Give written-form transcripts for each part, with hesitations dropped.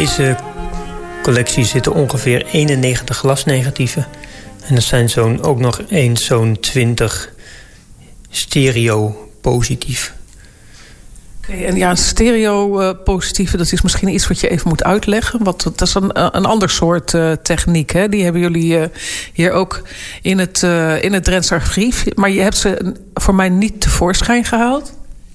deze collectie zitten ongeveer 91 glasnegatieven. En er zijn ook nog eens zo'n 20 stereo positief. Okay, en ja, een stereo-positieve, dat is misschien iets wat je even moet uitleggen. Dat is een ander soort techniek. Hè? Die hebben jullie hier ook in het Drents archief. Maar je hebt ze voor mij niet tevoorschijn gehaald.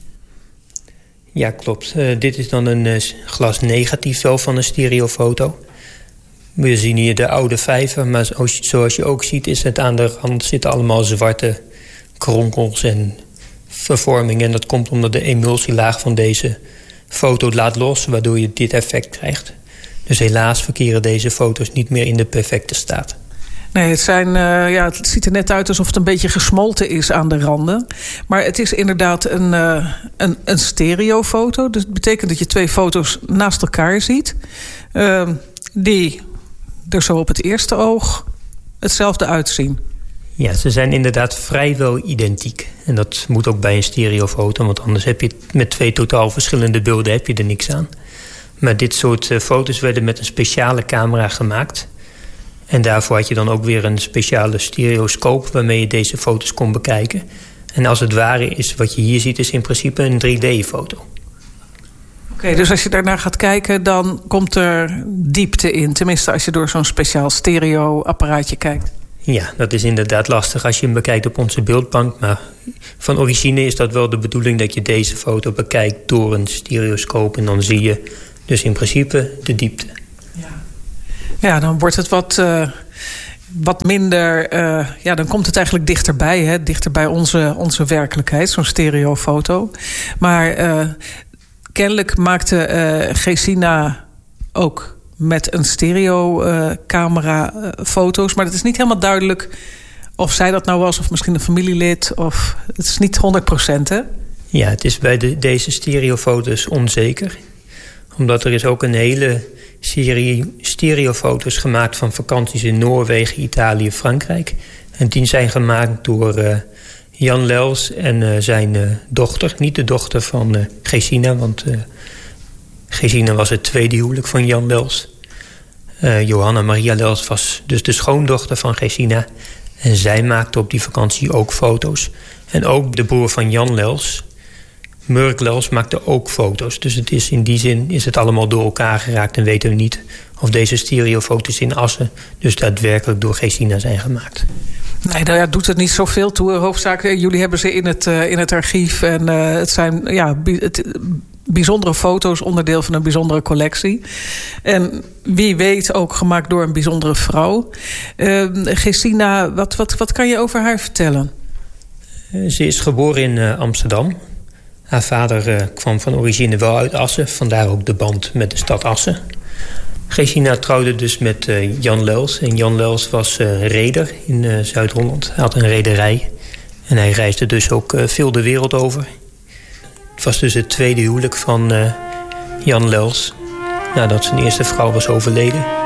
Ja, klopt. Dit is dan een glasnegatief wel van een stereofoto. We zien hier de oude vijver, maar zoals je ook ziet is het aan de rand zitten allemaal zwarte kronkels en vervorming. En dat komt omdat de emulsielaag van deze foto het laat los, waardoor je dit effect krijgt. Dus helaas verkeren deze foto's niet meer in de perfecte staat. Nee, het ziet er net uit alsof het een beetje gesmolten is aan de randen. Maar het is inderdaad een stereofoto. Dus het betekent dat je 2 foto's naast elkaar ziet. Die er zo op het eerste oog hetzelfde uitzien. Ja, ze zijn inderdaad vrijwel identiek. En dat moet ook bij een stereofoto, want anders heb je met 2 totaal verschillende beelden heb je er niks aan. Maar dit soort foto's werden met een speciale camera gemaakt. En daarvoor had je dan ook weer een speciale stereoscoop waarmee je deze foto's kon bekijken. En als het ware is wat je hier ziet is in principe een 3D-foto. Oké, dus als je daarnaar gaat kijken, dan komt er diepte in. Tenminste, als je door zo'n speciaal stereo-apparaatje kijkt. Ja, dat is inderdaad lastig als je hem bekijkt op onze beeldbank. Maar van origine is dat wel de bedoeling dat je deze foto bekijkt door een stereoscoop. En dan zie je dus in principe de diepte. Ja, dan wordt het wat minder. Dan komt het eigenlijk dichterbij, hè? Dichter bij onze werkelijkheid, zo'n stereofoto. Maar kennelijk maakte Gesina ook met een stereocamera foto's. Maar het is niet helemaal duidelijk of zij dat nou was of misschien een familielid. Of het is niet 100%, hè? Ja, het is bij deze stereofoto's onzeker. Omdat er is ook een hele serie stereofoto's gemaakt van vakanties in Noorwegen, Italië, Frankrijk. En die zijn gemaakt door Jan Lels en zijn dochter. Niet de dochter van Gesina, want Gesina was het tweede huwelijk van Jan Lels. Johanna Maria Lels was dus de schoondochter van Gesina. En zij maakte op die vakantie ook foto's. En ook de broer van Jan Lels, Murk Lels, maakte ook foto's. Dus het is in die zin is het allemaal door elkaar geraakt en weten we niet of deze stereofoto's in Assen dus daadwerkelijk door Gesina zijn gemaakt. Nee, nou ja, doet het niet zoveel toe. Hoofdzaak, jullie hebben ze in het archief. En het zijn bijzondere foto's, onderdeel van een bijzondere collectie. En wie weet ook gemaakt door een bijzondere vrouw. Gesina, wat kan je over haar vertellen? Ze is geboren in Amsterdam. Haar vader kwam van origine wel uit Assen. Vandaar ook de band met de stad Assen. Gesina trouwde dus met Jan Lels. En Jan Lels was reder in Zuid-Holland. Hij had een rederij. En hij reisde dus ook veel de wereld over. Het was dus het tweede huwelijk van Jan Lels. Nadat zijn eerste vrouw was overleden.